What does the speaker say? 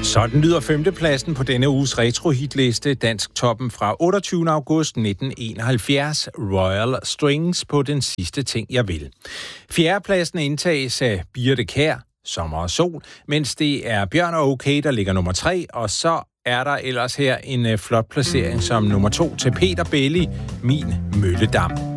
Sådan lyder femtepladsen på denne uges retro-hitliste, dansk toppen fra 28. august 1971, Royal Strings på Den sidste ting, jeg vil. Fjerdepladsen indtages af Birthe Kjær, Sommer og sol, mens det er Bjørn og Okay, der ligger nummer 3, og så er der ellers her en flot placering som nummer 2 til Peter Belli, Min Mølledam.